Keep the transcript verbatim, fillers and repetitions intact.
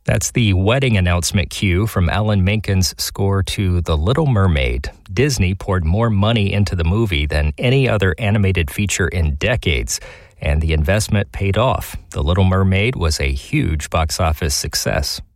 That's the wedding announcement cue from Alan Menken's score to The Little Mermaid. Disney poured more money into the movie than any other animated feature in decades, and the investment paid off. The Little Mermaid was a huge box office success.